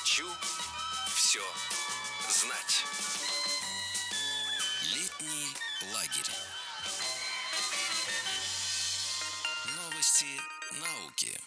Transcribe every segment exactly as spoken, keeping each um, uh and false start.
Хочу все знать. Летний лагерь. Новости науки.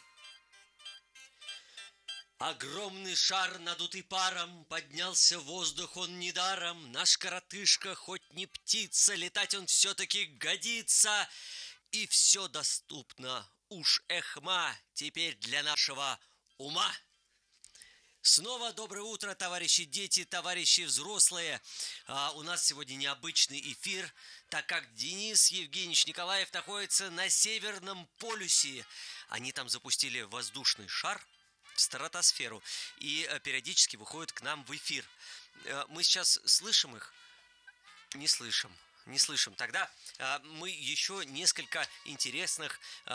Огромный шар, надутый паром, поднялся в воздух он недаром. Наш коротышка хоть не птица, летать он все-таки годится. И все доступно, уж эхма, теперь для нашего ума. Снова доброе утро, товарищи дети, товарищи взрослые. а, У нас сегодня необычный эфир, так как Денис Евгеньевич Николаев находится на Северном полюсе. Они там запустили воздушный шар в стратосферу и э, периодически выходят к нам в эфир. Э, Мы сейчас слышим их? Не слышим. Не слышим. Тогда э, мы еще несколько интересных э,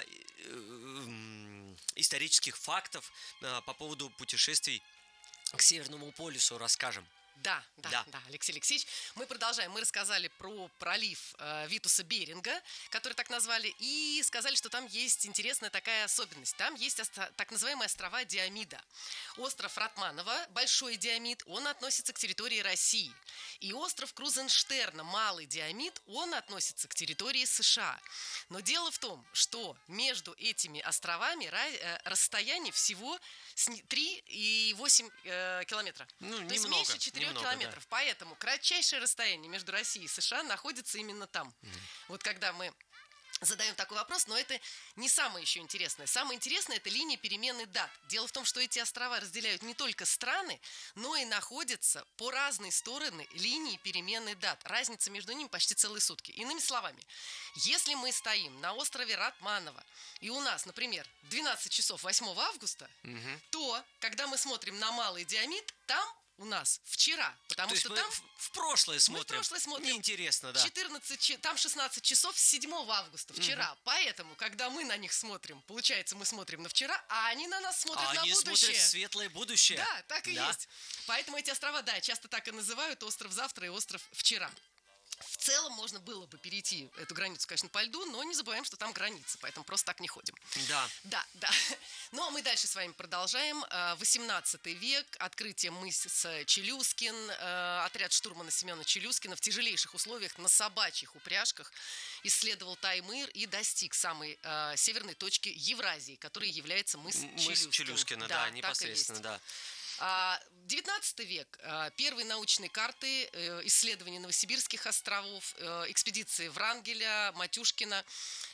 э, исторических фактов э, по поводу путешествий к Северному полюсу расскажем. Да, да, Да. да, Алексей Алексеевич. Мы продолжаем. Мы рассказали про пролив э, Витуса Беринга, который так назвали, и сказали, что там есть интересная такая особенность. Там есть оста- так называемые острова Диомида. Остров Ратманова, Большой Диомид, он относится к территории России. И остров Крузенштерна, Малый Диомид, он относится к территории США. Но дело в том, что между этими островами ра- э, расстояние всего три и восемь э, километра. Ну, То есть немного, меньше четырех немного, километров. да. Поэтому кратчайшее расстояние между Россией и США находится именно там. Mm. Вот когда мы задаем такой вопрос, но это не самое еще интересное. Самое интересное – это линия перемены дат. Дело в том, что эти острова разделяют не только страны, но и находятся по разные стороны линии перемены дат. Разница между ними почти целые сутки. Иными словами, если мы стоим на острове Ратманова, и у нас, например, двенадцать часов восьмого августа, Угу. то, когда мы смотрим на Малый Диомид, там у нас вчера, потому То есть что мы там в, в прошлое смотрим. прошлое смотрим. Неинтересно, да. четырнадцать, чи- там шестнадцать часов седьмого августа, вчера. Угу. Поэтому, когда мы на них смотрим, получается, мы смотрим на вчера, а они на нас смотрят А на они будущее. смотрят в светлое будущее. Да, так и Да. есть. Поэтому эти острова, да, часто так и называют: остров завтра и остров вчера. В целом можно было бы перейти эту границу, конечно, по льду, но не забываем, что там граница, поэтому просто так не ходим. Да. Да, да. Ну, а мы дальше с вами продолжаем. восемнадцатый век, открытие мыса Челюскин, отряд штурмана Семена Челюскина в тяжелейших условиях на собачьих упряжках исследовал Таймыр и достиг самой э, северной точки Евразии, которая является мыс Челюскин. Мыс Челюскина, да, непосредственно, да. девятнадцатый век. Первые научные карты, исследования Новосибирских островов, экспедиции Врангеля, Матюшкина.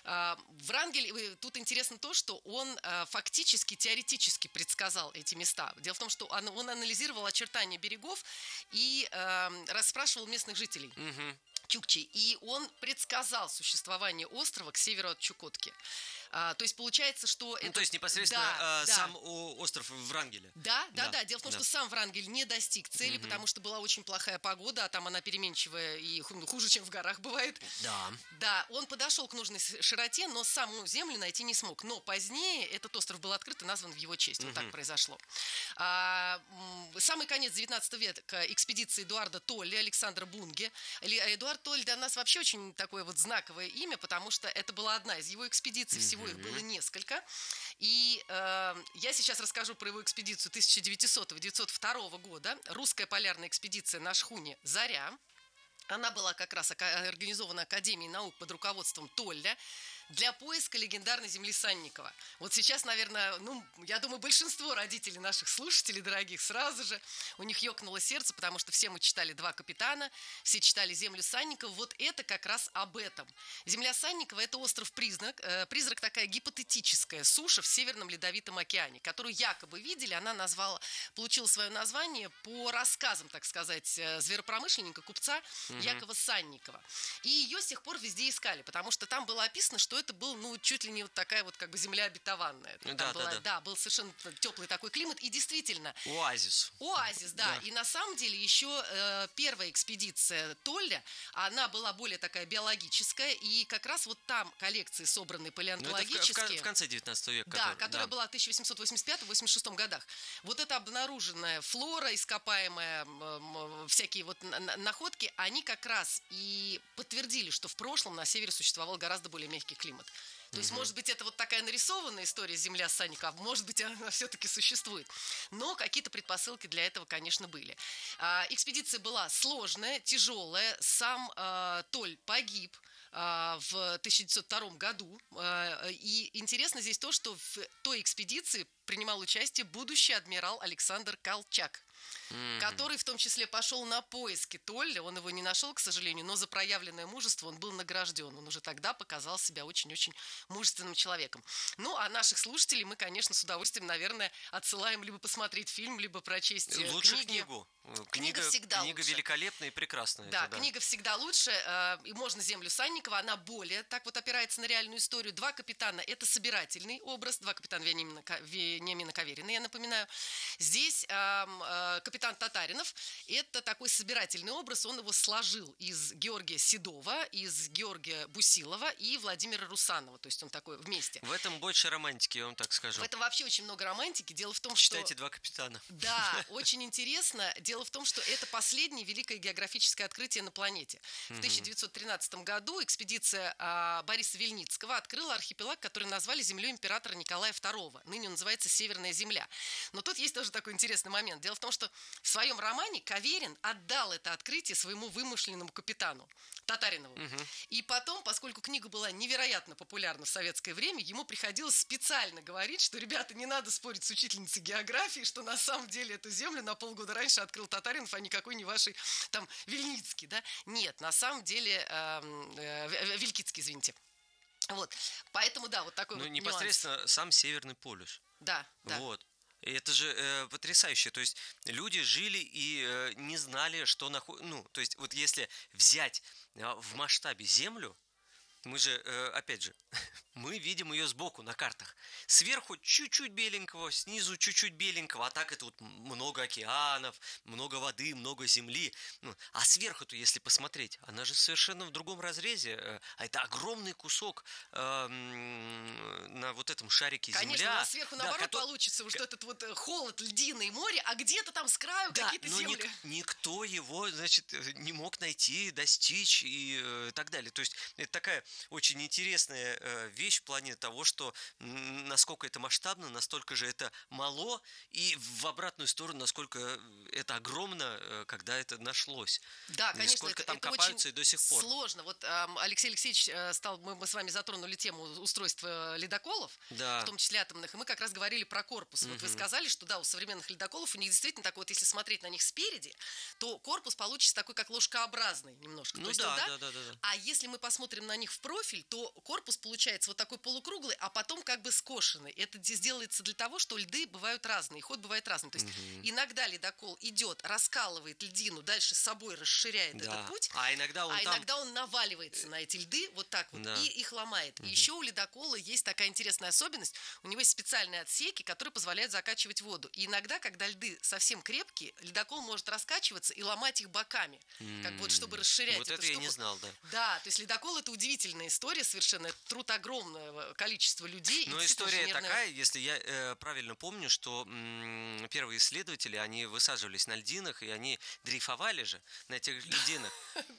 Врангель, тут интересно то, что он фактически, теоретически предсказал эти места. Дело в том, что он, он анализировал очертания берегов и расспрашивал местных жителей. Угу. Чукчи, и он предсказал существование острова к северу от Чукотки. А, то есть получается, что... Ну, это... то есть непосредственно да, э, да. сам о, остров Врангеля. Да, да, да, Да, Дело в том, да. что сам Врангель не достиг цели, Мгм. потому что была очень плохая погода, а там она переменчивая и ху- хуже, чем в горах бывает. Да. Да, он подошел к нужной с- широте, но саму землю найти не смог. Но позднее этот остров был открыт и назван в его честь. Вот так Мгм. произошло. А, м, самый конец девятнадцатого века экспедиции Эдуарда Толли, Александра Бунге. Или- Эдуард Толли для нас вообще очень такое вот знаковое имя, потому что это была одна из его экспедиций, всего их Мгм. было несколько. И э, я сейчас расскажу про его экспедицию тысяча девятисотого — девятьсот второго года. Русская полярная экспедиция на шхуне «Заря». Она была как раз ока- организована Академией наук под руководством Толля для поиска легендарной земли Санникова. Вот сейчас, наверное, ну, я думаю, большинство родителей наших слушателей дорогих сразу же у них ёкнуло сердце, потому что все мы читали «Два капитана», все читали «Землю Санникова». Вот это как раз об этом. Земля Санникова – это остров-призрак, э, призрак такая гипотетическая суша в Северном Ледовитом океане, которую якобы видели. Она назвала, получила свое название по рассказам, так сказать, э, зверопромышленника, купца Якова Санникова. И ее с тех пор везде искали, потому что там было описано, что это был, ну, чуть ли не вот такая вот как бы земля обетованная. Там Да, да, была, да. да, был совершенно теплый такой климат. И действительно, Оазис. оазис, да. Да. И на самом деле еще э, первая экспедиция Толля, она была более такая биологическая. И как раз вот там коллекции собраны Ну, это в, палеонтологические. в, в конце девятнадцатого века. Да, который- которая да. была в тысяча восемьсот восемьдесят пятом — восемьдесят шестом годах. Вот эта обнаруженная флора, ископаемая, м, м, всякие вот на- на- находки, они как раз и подтвердили, что в прошлом на севере существовал гораздо более мягкий климат. То есть, может быть, это вот такая нарисованная история «Земля Санника», а может быть, она все-таки существует. Но какие-то предпосылки для этого, конечно, были. А, экспедиция была сложная, тяжелая. Сам а, Толь погиб в тысяча девятьсот втором году. И интересно здесь то, что в той экспедиции принимал участие будущий адмирал Александр Колчак, mm-hmm. который в том числе пошел на поиски Толля. Он его не нашел, к сожалению, но за проявленное мужество он был награжден. Он уже тогда показал себя очень-очень мужественным человеком. Ну, а наших слушателей мы, конечно, с удовольствием, наверное, отсылаем либо посмотреть фильм, либо прочесть лучше книги. книгу. Книга, книга всегда Книга лучше. великолепная и прекрасная. Да, это, да, книга всегда лучше. И можно «Землю Санникова». Она более так вот опирается на реальную историю. «Два капитана» — это собирательный образ. Два капитана Вениамина, Вениамина Каверина, я напоминаю. Здесь э, э, капитан Татаринов — это такой собирательный образ. Он его сложил из Георгия Седова, из Георгия Бусилова и Владимира Русанова. То есть он такой вместе. В этом больше романтики, я вам так скажу. В этом вообще очень много романтики. Дело в том, Читайте что... «Два капитана». Да, очень интересно. Дело в том, что это последнее великое географическое открытие на планете. В тысяча девятьсот тринадцатом году экспедиция а, Бориса Вильницкого открыла архипелаг, который назвали землей императора Николая второго. Ныне он называется Северная земля. Но тут есть тоже такой интересный момент. Дело в том, что в своем романе Каверин отдал это открытие своему вымышленному капитану Татаринову. Угу. И потом, поскольку книга была невероятно популярна в советское время, ему приходилось специально говорить, что, ребята, не надо спорить с учительницей географии, что на самом деле эту землю на полгода раньше открыл Татаринов, а никакой не вашей там Вильницкий, да? Нет, на самом деле э, э, Вилькицкий, извините. Вот, поэтому, да, вот такой ну, вот непосредственно нюанс. сам Северный полюс. Да, да. Вот. И это же э, потрясающе. То есть люди жили и э, не знали, что находится. Ну, то есть вот если взять э, в масштабе Землю, мы же, э, опять же, мы видим ее сбоку на картах. Сверху чуть-чуть беленького, снизу чуть-чуть беленького, а так это вот много океанов, много воды, много земли. Ну, а сверху-то, если посмотреть, она же совершенно в другом разрезе. Э, а это огромный кусок э, на вот этом шарике Конечно, земля. у нас сверху да, наоборот который... получится, что этот вот холод, льдины, море, а где-то там с краю да, какие-то но земли. Ник- никто его, значит, не мог найти, достичь и э, так далее. То есть это такая очень интересная э, вещь в плане того, что м, насколько это масштабно, настолько же это мало, и в обратную сторону, насколько это огромно, э, когда это нашлось. Да, и конечно, сколько это, там это копаются очень и до сих пор. сложно. Вот э, Алексей Алексеевич э, стал, мы, мы с вами затронули тему устройства ледоколов, Да. в том числе атомных, и мы как раз говорили про корпус. Угу. Вот вы сказали, что да, у современных ледоколов у них действительно такой, вот если смотреть на них спереди, то корпус получится такой, как ложкообразный немножко. Ну то есть, да, он, да? да, да, да, да. А если мы посмотрим на них в профиль, то корпус получается вот такой полукруглый, а потом как бы скошенный. Это сделается для того, что льды бывают разные, ход бывает разный. То есть угу. иногда ледокол идет, раскалывает льдину, дальше с собой расширяет да. этот путь, а иногда он, а там... иногда он наваливается на эти льды вот так вот да. и их ломает. Угу. И еще у ледокола есть такая интересная особенность. У него есть специальные отсеки, которые позволяют закачивать воду. И иногда, когда льды совсем крепкие, ледокол может раскачиваться и ломать их боками, м-м. как бы вот, чтобы расширять вот эту это штуку. Я не знал, да. Да, то есть ледокол — это удивительная история совершенно. Это труд огромного количества людей. Но история инженерная... такая, если я э, правильно помню, что м- первые исследователи, они высаживались на льдинах, и они дрейфовали же на этих льдинах.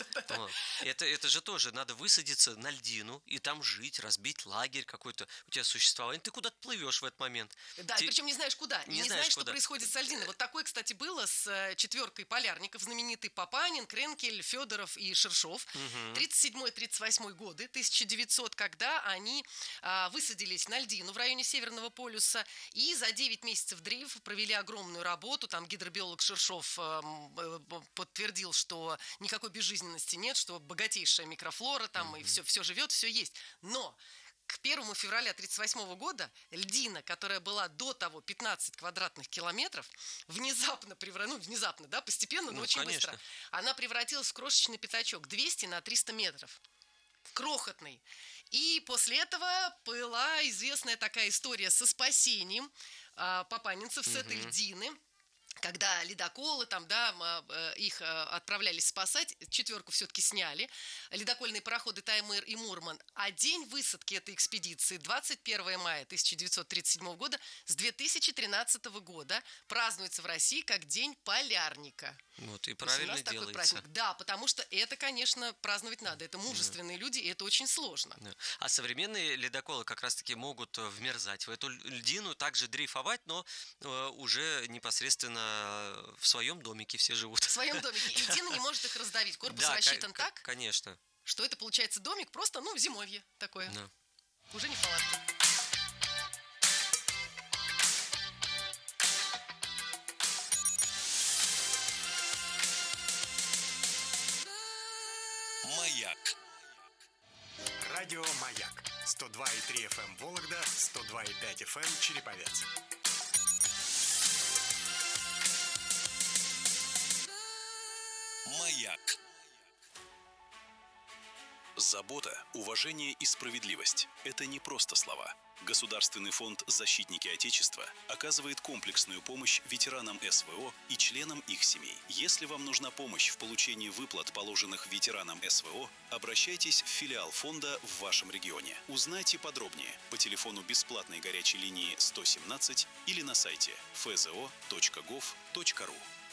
Это, это же тоже надо высадиться на льдину и там жить, разбить лагерь какой-то. У тебя существование. Ты куда-то плывешь в этот момент. Да, Ты... причем не знаешь куда. Не, не знаешь, знаешь что происходит с льдиной. Вот такое, кстати, было с четверкой полярников. Знаменитый Папанин, Кренкель, Федоров и Шершов. тридцать седьмой тридцать восьмой годы, тысяча девятьсот, когда они а, высадились на льдину в районе Северного полюса и за девять месяцев дрейфа провели огромную работу. Там гидробиолог Шершов а, подтвердил, что никакой безжизненности нет, что богатейшая микрофлора там, mm-hmm. и все, все живет, все есть. Но к первому февраля тридцать восьмого года льдина, которая была до того пятнадцать квадратных километров, внезапно превратилась, ну, внезапно, да, постепенно, но ну, очень конечно. быстро, она превратилась в крошечный пятачок двести на триста метров. Крохотный. И после этого была известная такая история со спасением а, папанинцев с mm-hmm. этой льдины, когда Да, ледоколы там, да, их отправлялись спасать, четверку все-таки сняли. Ледокольные пароходы Таймыр и Мурман. А день высадки этой экспедиции двадцать первого мая тысяча девятьсот тридцать седьмого года с две тысячи тринадцатого года празднуется в России как День полярника. Вот, и правильно у нас делается. Такой праздник. Да, потому что это, конечно, праздновать надо. Это мужественные да. люди, и это очень сложно. Да. А современные ледоколы как раз-таки могут вмерзать в эту льдину, также дрейфовать, но э, уже непосредственно в своем домике все живут. В своем домике. И льдина не может их раздавить. Корпус да, рассчитан к- так, конечно. что это получается домик просто, ну, в зимовье такое. Да. Уже не в палатке. Маяк. Радио «Маяк». сто два и три эф эм Вологда, сто два и пять эф эм Череповец. Маяк. Забота, уважение и справедливость – это не просто слова. Государственный фонд «Защитники Отечества» оказывает комплексную помощь ветеранам эс вэ о и членам их семей. Если вам нужна помощь в получении выплат, положенных ветеранам эс вэ о, обращайтесь в филиал фонда в вашем регионе. Узнайте подробнее по телефону бесплатной горячей линии сто семнадцать или на сайте эф зэ о точка гов точка ру.